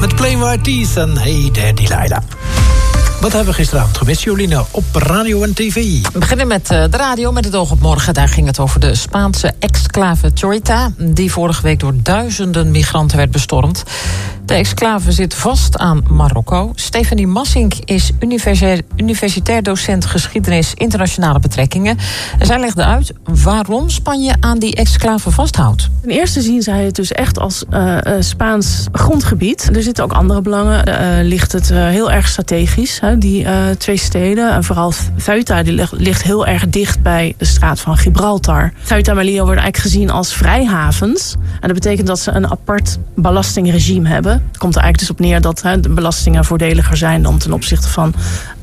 met Plain White Tees en Hey There Delilah. Wat hebben we gisteravond gemist, Jolina, op radio en tv? We beginnen met de radio, met het oog op morgen. Daar ging het over de Spaanse exclave Ceuta, die vorige week door duizenden migranten werd bestormd. De exclave zit vast aan Marokko. Stephanie Massink is universitair docent geschiedenis internationale betrekkingen. En zij legde uit waarom Spanje aan die exclave vasthoudt. Ten eerste zien zij het dus echt als Spaans grondgebied. Er zitten ook andere belangen. Ligt het heel erg strategisch, die twee steden. En vooral Ceuta die ligt heel erg dicht bij de straat van Gibraltar. Ceuta en Melilla worden eigenlijk gezien als vrijhavens. En dat betekent dat ze een apart belastingregime hebben. Het komt er eigenlijk dus op neer dat de belastingen voordeliger zijn dan ten opzichte van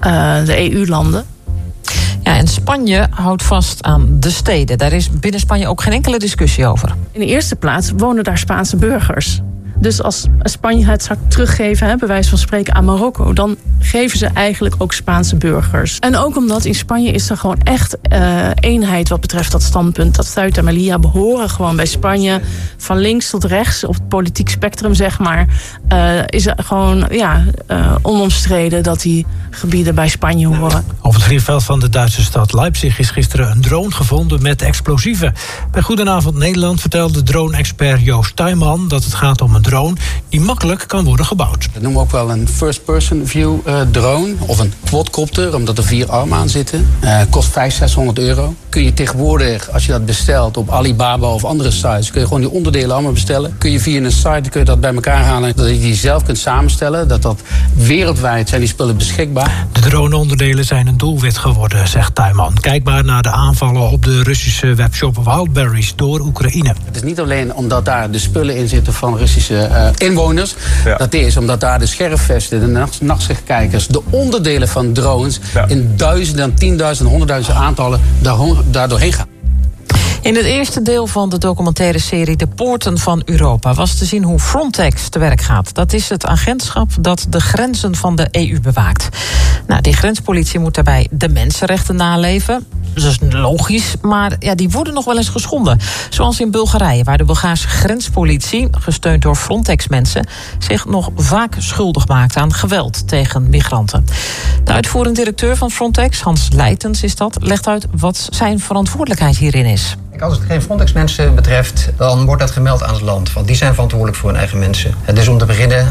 de EU-landen. Ja, en Spanje houdt vast aan de steden. Daar is binnen Spanje ook geen enkele discussie over. In de eerste plaats wonen daar Spaanse burgers. Dus als Spanje het zou teruggeven, bij wijze van spreken aan Marokko, dan geven ze eigenlijk ook Spaanse burgers. En ook omdat in Spanje is er gewoon echt eenheid wat betreft dat standpunt. Dat Ceuta en Melilla behoren gewoon bij Spanje. Van links tot rechts, op het politiek spectrum zeg maar, is er gewoon onomstreden dat die gebieden bij Spanje horen. Op het vliegveld van de Duitse stad Leipzig is gisteren een drone gevonden met explosieven. Bij Goedenavond Nederland vertelde drone-expert Joost Tuinman dat het gaat om een drone die makkelijk kan worden gebouwd. Dat noemen we ook wel een first-person view drone of een quadcopter, omdat er 4 armen aan zitten. Kost €500-600. Kun je tegenwoordig, als je dat bestelt op Alibaba of andere sites, kun je gewoon die onderdelen allemaal bestellen. Kun je via een site kun je dat bij elkaar halen, dat je die zelf kunt samenstellen. Dat wereldwijd zijn die spullen beschikbaar. De drone-onderdelen zijn een doelwit geworden, zegt Tuinman. Kijk maar naar de aanvallen op de Russische webshop Wildberries door Oekraïne. Het is niet alleen omdat daar de spullen in zitten van Russische inwoners. Ja. Dat is omdat daar de scherfvesten, de nachtsichtkijkers, de onderdelen van drones in duizenden, 10.000, 100.000 aantallen daar doorheen gaan. In het eerste deel van de documentaire serie De Poorten van Europa was te zien hoe Frontex te werk gaat. Dat is het agentschap dat de grenzen van de EU bewaakt. Nou, die grenspolitie moet daarbij de mensenrechten naleven. Dat is logisch, maar die worden nog wel eens geschonden. Zoals in Bulgarije, waar de Bulgaarse grenspolitie, gesteund door Frontex-mensen, zich nog vaak schuldig maakt aan geweld tegen migranten. De uitvoerend directeur van Frontex, Hans Leitens is dat, legt uit wat zijn verantwoordelijkheid hierin is. Als het geen Frontex-mensen betreft, dan wordt dat gemeld aan het land. Want die zijn verantwoordelijk voor hun eigen mensen. Dus om te beginnen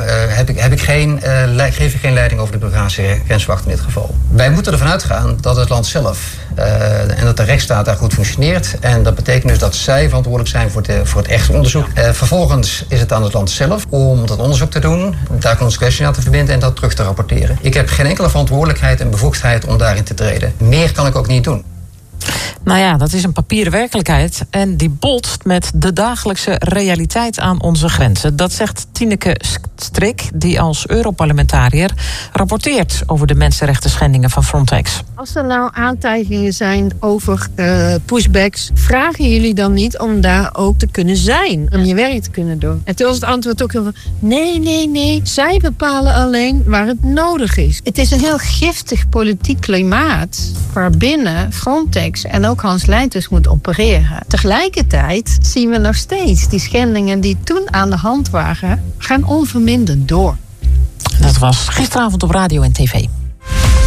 geef ik geen leiding over de Bulgaarse grenswacht in dit geval. Wij moeten ervan uitgaan dat het land zelf en dat de rechtsstaat daar goed functioneert. En dat betekent dus dat zij verantwoordelijk zijn voor het echte onderzoek. Vervolgens is het aan het land zelf om dat onderzoek te doen, daar consequenties aan te verbinden en dat terug te rapporteren. Ik heb geen enkele verantwoordelijkheid en bevoegdheid om daarin te treden. Meer kan ik ook niet doen. Nou ja, dat is een papieren werkelijkheid en die botst met de dagelijkse realiteit aan onze grenzen. Dat zegt Tineke Strik, die als Europarlementariër rapporteert over de mensenrechten schendingen van Frontex. Als er nou aantijgingen zijn over pushbacks, vragen jullie dan niet om daar ook te kunnen zijn, om je werk te kunnen doen? En toen was het antwoord ook heel van, nee, zij bepalen alleen waar het nodig is. Het is een heel giftig politiek klimaat waarbinnen Frontex en ook Hans Leitens moet opereren. Tegelijkertijd zien we nog steeds die schendingen die toen aan de hand waren, gaan onverminderd door. Dat was gisteravond op radio en tv.